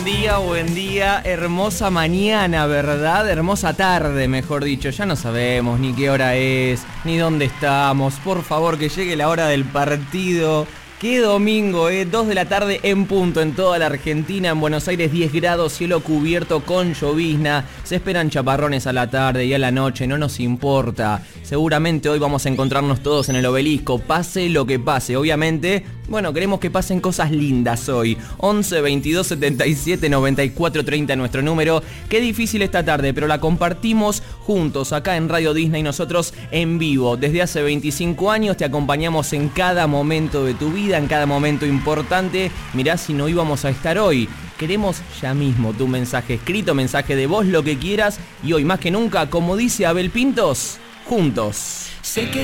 buen día, hermosa mañana, ¿verdad? Hermosa tarde, mejor dicho, ya no sabemos ni qué hora es, ni dónde estamos, por favor que llegue la hora del partido. Qué domingo, 2 de la tarde en punto en toda la Argentina. En Buenos Aires 10 grados, cielo cubierto con llovizna. Se esperan chaparrones a la tarde y a la noche, no nos importa. Seguramente hoy vamos a encontrarnos todos en el Obelisco, pase lo que pase. Obviamente, bueno, queremos que pasen cosas lindas hoy. 11 22 77 94 30 nuestro número. Qué difícil esta tarde, pero la compartimos juntos acá en Radio Disney, nosotros en vivo. Desde hace 25 años te acompañamos en cada momento de tu vida, en cada momento importante. Mirá si no íbamos a estar hoy. Queremos ya mismo tu mensaje escrito, mensaje de voz, lo que quieras. Y hoy más que nunca, como dice Abel Pintos, juntos. Sé que